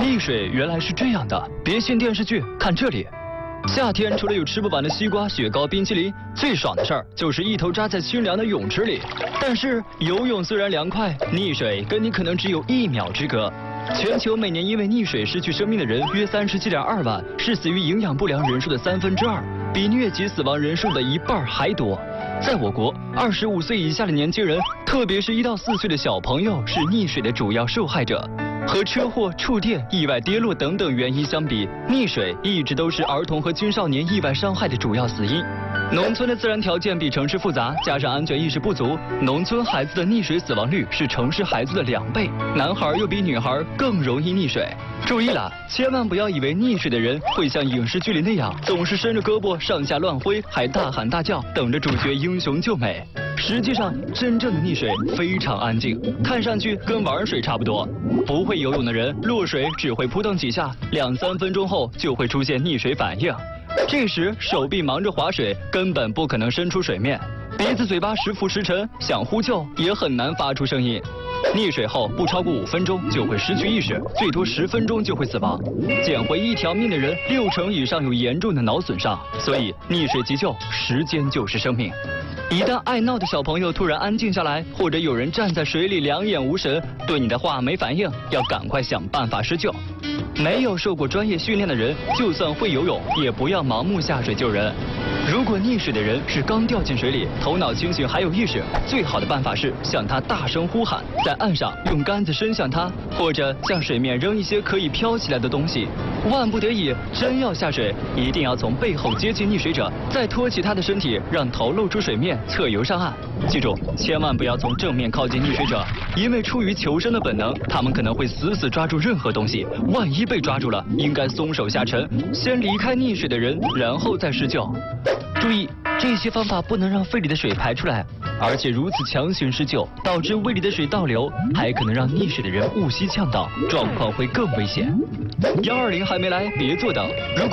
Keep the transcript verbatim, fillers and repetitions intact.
溺水原来是这样的，别信电视剧，看这里。夏天除了有吃不完的西瓜、雪糕、冰淇淋，最爽的事儿就是一头扎在清凉的泳池里。但是游泳虽然凉快，溺水跟你可能只有一秒之隔。全球每年因为溺水失去生命的人约三十七点二万，是死于营养不良人数的三分之二，比疟疾死亡人数的一半还多。在我国，二十五岁以下的年轻人，特别是一到四岁的小朋友，是溺水的主要受害者。和车祸、触电、意外跌落等等原因相比，溺水一直都是儿童和青少年意外伤害的主要死因。农村的自然条件比城市复杂，加上安全意识不足，农村孩子的溺水死亡率是城市孩子的两倍，男孩又比女孩更容易溺水。注意了，千万不要以为溺水的人会像影视剧里那样，总是伸着胳膊上下乱挥，还大喊大叫，等着主角英雄救美。实际上，真正的溺水非常安静，看上去跟玩水差不多。不会游泳的人落水只会扑腾几下，两三分钟后就会出现溺水反应。这时手臂忙着划水，根本不可能伸出水面，鼻子嘴巴时浮时沉，想呼救也很难发出声音。溺水后不超过五分钟就会失去意识，最多十分钟就会死亡。捡回一条命的人，六成以上有严重的脑损伤，所以溺水急救，时间就是生命。一旦爱闹的小朋友突然安静下来，或者有人站在水里两眼无神，对你的话没反应，要赶快想办法施救。没有受过专业训练的人，就算会游泳，也不要盲目下水救人。如果溺水的人是刚掉进水里，头脑清醒还有意识，最好的办法是向他大声呼喊，在岸上用杆子伸向他，或者向水面扔一些可以飘起来的东西。万不得已真要下水，一定要从背后接近溺水者，再托起他的身体，让头露出水面，侧游上岸。记住，千万不要从正面靠近溺水者，因为出于求生的本能，他们可能会死死抓住任何东西。万一被抓住了，应该松手下沉，先离开溺水的人，然后再施救。注意，这些方法不能让肺里的水排出来，而且如此强行施救，导致胃里的水倒流，还可能让溺水的人误吸呛到，状况会更危险。幺二零还没来，别坐等。如果